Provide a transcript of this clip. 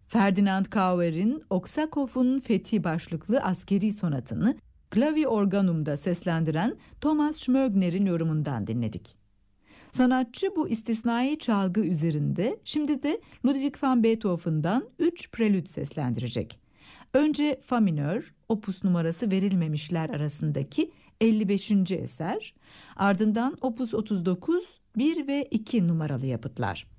Ferdinand Kauer'in Oksakov'un Fethi başlıklı askeri sonatını Klavi Organum'da seslendiren Thomas Schmögner'in yorumundan dinledik. Sanatçı bu istisnai çalgı üzerinde şimdi de Ludwig van Beethoven'dan 3 prelüt seslendirecek. Önce Fa minör, opus numarası verilmemişler arasındaki 55. eser, ardından opus 39, 1 ve 2 numaralı yapıtlar.